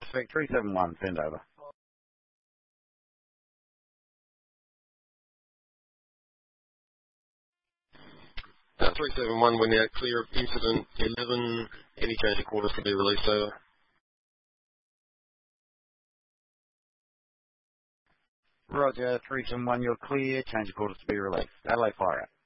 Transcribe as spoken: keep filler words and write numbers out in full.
Suspect three seven one, send over. Uh, three seven one, we're now clear of incident eleven. Any change of quarters can be released over. Roger, three seven one, you're clear. Change of quarters to be released. Adelaide, fire out.